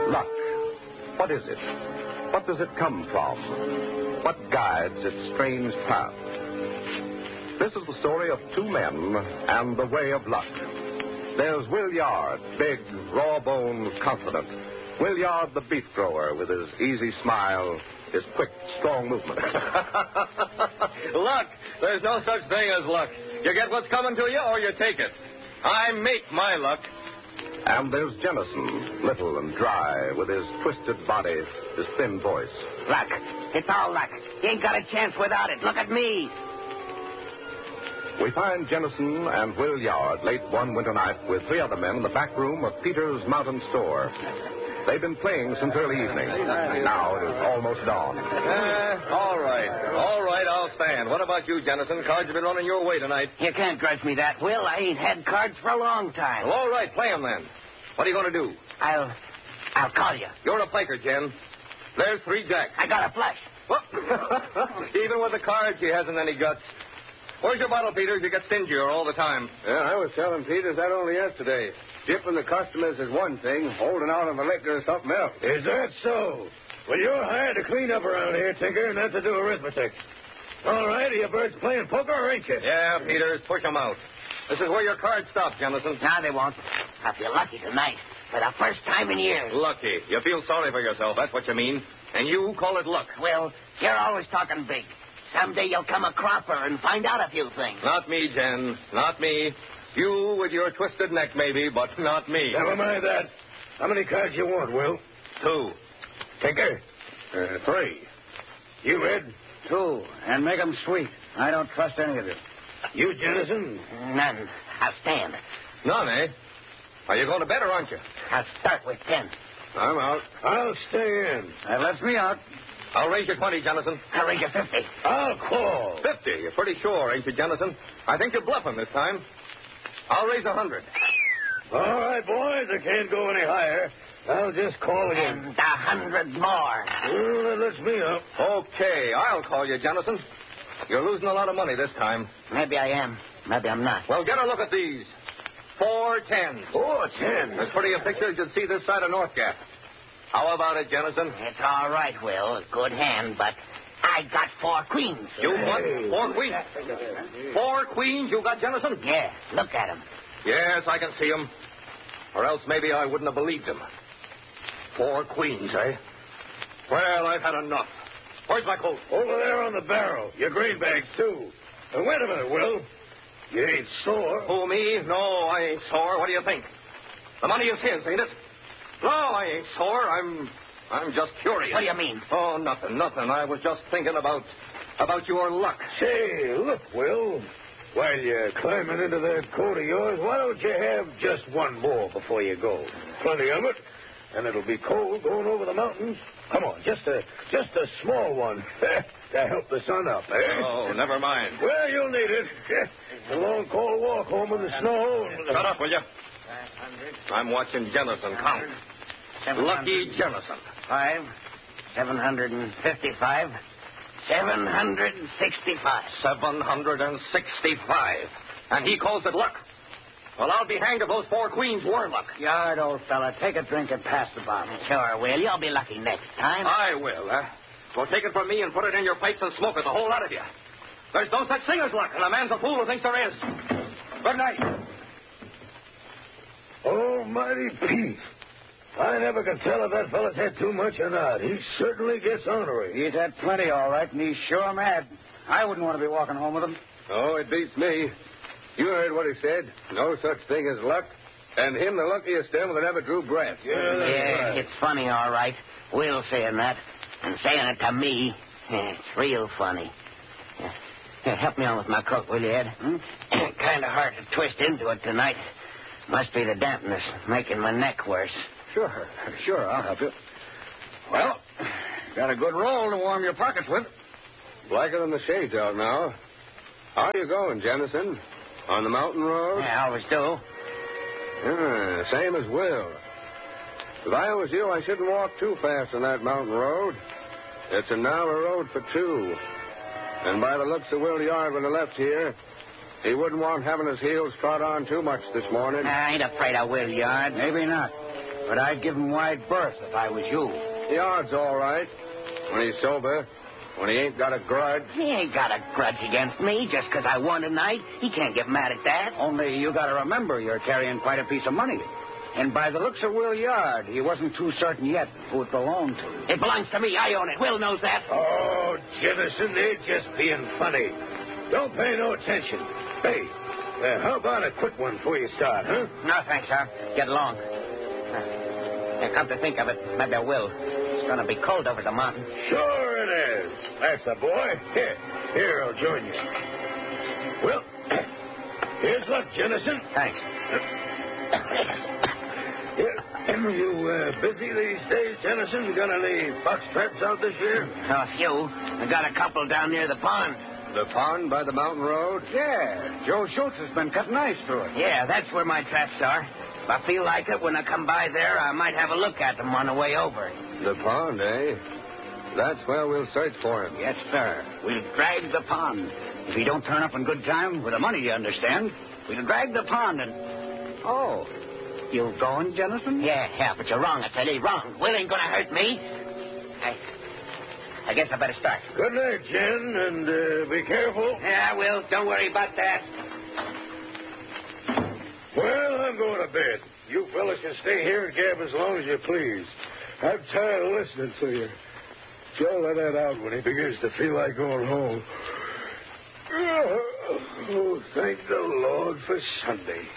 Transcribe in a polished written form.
Luck. What is it? What does it come from? What guides its strange path? This is the story of two men and the way of luck. There's Will Yard, big, raw-boned, confident. Will Yard, the beef grower, with his easy smile, his quick, strong movement. Luck. There's no such thing as luck. You get what's coming to you or you take it. I make my luck. And there's Jennison, little and dry, with his twisted body, his thin voice. Luck. It's all luck. You ain't got a chance without it. Look at me. We find Jennison and Will Yard late one winter night with three other men in the back room of Peter's Mountain Store. They've been playing since early evening. Now it is almost dawn. All right, I'll stand. What about you, Jennison? Cards have been running your way tonight. You can't grudge me that, Will. I ain't had cards for a long time. Well, all right, play 'em then. What are you going to do? I'll call you. You're a plaker, Jen. There's 3 jacks. I got a flush. Even with the cards, he hasn't any guts. Where's your bottle, Peters? You get stingier all the time. Yeah, I was telling Peters that only yesterday. Dipping the customers is one thing, holding out on the liquor is something else. Is that so? Well, you're hired to clean up around here, Tinker, and not to do arithmetic. All right, are you birds playing poker, ain't you? Yeah, Peters, push 'em out. This is where your cards stop, Jennison. No, they won't. I'll feel lucky tonight. For the first time in years. Lucky. You feel sorry for yourself, that's what you mean. And you call it luck. Well, you're always talking big. Someday you'll come a cropper and find out a few things. Not me, Jen. Not me. You with your twisted neck, maybe, but not me. Never mind that. How many cards you want, Will? 2. Tinker? 3. You, Red? 2. And make 'em sweet. I don't trust any of you. You, Jennison? None. I'll stand. None, eh? Are you going to bed or aren't you? I'll start with 10. I'm out. I'll stay in. That lets me out. I'll raise you 20, Jennison. I'll raise you 50. I'll call. 50? You're pretty sure, ain't you, Jennison? I think you're bluffing this time. I'll raise 100. All right, boys, I can't go any higher. I'll just call again. And 100 more. Well, that lets me up. Okay, I'll call you, Jennison. You're losing a lot of money this time. Maybe I am. Maybe I'm not. Well, get a look at these. 4 10s. 4 10. As pretty a picture as you'd see this side of North Gap. How about it, Jennison? It's all right, Will. Good hand, but I got 4 queens. You what? 4 queens? 4 queens you got, Jennison? Yeah, look at them. Yes, I can see 'em. Or else maybe I wouldn't have believed him. 4 queens, eh? Well, I've had enough. Where's my coat? Over there on the barrel. Your greenbacks, too. Wait a minute, Will. You ain't sore. Who, me? No, I ain't sore. What do you think? The money is his, ain't it? No, I ain't sore. I'm just curious. What do you mean? Oh, nothing. I was just thinking about your luck. Say, look, Will. While you're climbing into that coat of yours, why don't you have just one more before you go? Plenty of it, and it'll be cold going over the mountains. Come on, just a small one to help the sun up, eh? Oh, never mind. Well, you'll need it. A long, cold walk home in the snow. Shut up, will you? I'm watching Jennison count. Lucky Jennison. 5, 755, 765. 765. And he calls it luck. Well, I'll be hanged if those 4 queens were luck. Yard, old fella, take a drink and pass the bottle. Sure, Will. You'll be lucky next time. I will, huh? Well, take it from me and put it in your pipes and smoke it, the whole lot of you. There's no such thing as luck, and a man's a fool who thinks there is. Good night. Almighty Pete. I never can tell if that fella's had too much or not. He certainly gets ornery. He's had plenty, all right, and he's sure mad. I wouldn't want to be walking home with him. Oh, it beats me. You heard what he said. No such thing as luck. And him the luckiest them that ever drew breath. Yeah, it's funny, all right. Will saying that. And saying it to me. It's real funny. Here, help me on with my coat, will you, Ed? Kind of hard to twist into it tonight. Must be the dampness making my neck worse. Sure, I'll help you. Well, got a good roll to warm your pockets with. Blacker than the shades out now. How are you going, Jennison? On the mountain road? Yeah, I always do. Same as Will. If I was you, I shouldn't walk too fast on that mountain road. It's a narrow road for 2. And by the looks of Will Yard when he left here, he wouldn't want having his heels trod on too much this morning. I ain't afraid of Will Yard. Maybe not. but I'd give him wide berth if I was you. The yard's all right. When he's sober. When he ain't got a grudge. He ain't got a grudge against me just 'cause I won tonight. He can't get mad at that. Only you got to remember you're carrying quite a piece of money. And by the looks of Will Yard, he wasn't too certain yet who it belonged to. It belongs to me. I own it. Will knows that. Oh, Jennison, they're just being funny. Don't pay no attention. Hey, how about a quick one before you start, huh? No, thanks, sir. Get along. Come to think of it, maybe I will. It's going to be cold over the mountain. Sure it is. That's the boy. Here, I'll join you. Well, here's luck, Jennison. Thanks. You busy these days, Jennison? Got any fox traps out this year? A few. I got a couple down near the pond. The pond by the mountain road? Yeah, Joe Schultz has been cutting ice through it. Yeah, that's where my traps are. If I feel like it when I come by there, I might have a look at them on the way over. The pond, eh? That's where we'll search for him. Yes, sir. We'll drag the pond. If he don't turn up in good time, with the money, you understand, we'll drag the pond and... Oh, you going, Jennison? Yeah, but you're wrong, I tell you. Wrong. Will ain't gonna hurt me. I guess I better start. Good night, Jen, and be careful. Yeah, I will. Don't worry about that. Well, I'm going to bed. You fellas can stay here and gab as long as you please. I'm tired of listening to you. Joe let that out when he begins to feel like going home. Oh, thank the Lord for Sunday.